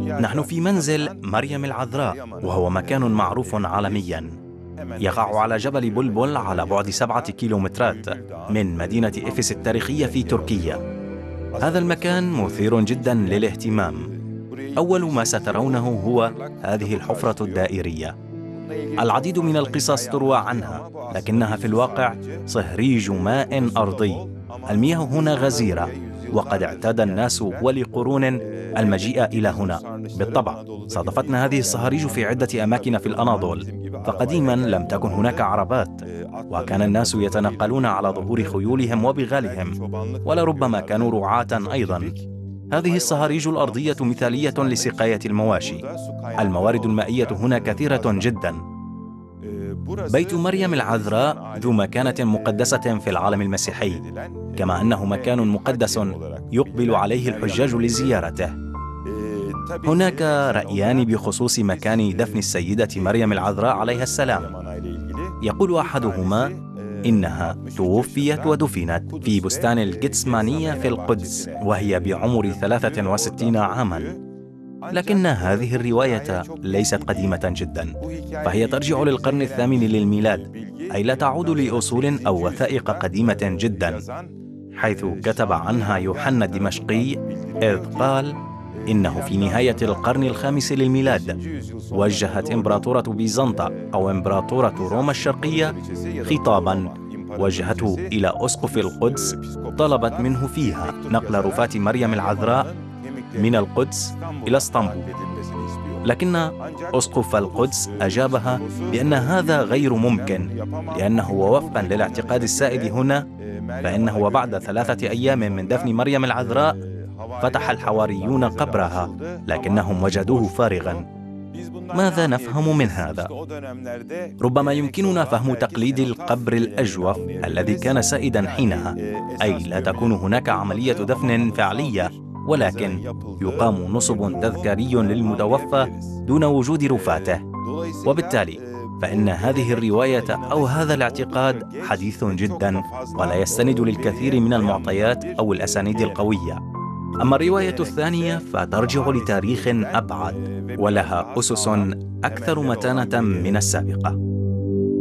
نحن في منزل مريم العذراء، وهو مكان معروف عالميا. يقع على جبل بلبل على بعد 7 كيلومترات من مدينة إفس التاريخية في تركيا. هذا المكان مثير جدا للاهتمام. أول ما سترونه هو هذه الحفرة الدائرية. العديد من القصص تروى عنها، لكنها في الواقع صهريج ماء أرضي. المياه هنا غزيرة، وقد اعتاد الناس ولقرون المجيء إلى هنا. بالطبع صادفتنا هذه الصهاريج في عدة أماكن في الأناضول، فقديما لم تكن هناك عربات، وكان الناس يتنقلون على ظهور خيولهم وبغالهم، ولربما كانوا رعاة أيضا. هذه الصهاريج الأرضية مثالية لسقاية المواشي. الموارد المائية هنا كثيرة جدا. بيت مريم العذراء ذو مكانة مقدسة في العالم المسيحي، كما أنه مكان مقدس يقبل عليه الحجاج لزيارته. هناك رأيان بخصوص مكان دفن السيدة مريم العذراء عليها السلام. يقول أحدهما إنها توفيت ودفنت في بستان الجتسمانية في القدس وهي بعمر 63 عاما، لكن هذه الرواية ليست قديمة جدا، فهي ترجع للقرن الثامن للميلاد، أي لا تعود لأصول أو وثائق قديمة جدا، حيث كتب عنها يوحنا الدمشقي إذ قال إنه في نهاية القرن الخامس للميلاد وجهت إمبراطورة بيزنطة أو إمبراطورة روما الشرقية خطابا وجهته إلى أسقف القدس، طلبت منه فيها نقل رفاة مريم العذراء من القدس إلى اسطنبول، لكن أسقف القدس أجابها بأن هذا غير ممكن، لأنه وفقا للاعتقاد السائد هنا فإنه وبعد 3 أيام من دفن مريم العذراء فتح الحواريون قبرها، لكنهم وجدوه فارغا. ماذا نفهم من هذا؟ ربما يمكننا فهم تقليد القبر الأجوف الذي كان سائدا حينها، أي لا تكون هناك عملية دفن فعلية، ولكن يقام نصب تذكاري للمتوفى دون وجود رفاته. وبالتالي فإن هذه الرواية أو هذا الاعتقاد حديث جدا، ولا يستند للكثير من المعطيات أو الأسانيد القوية. أما الرواية الثانية فترجع لتاريخ أبعد ولها أسس أكثر متانة من السابقة.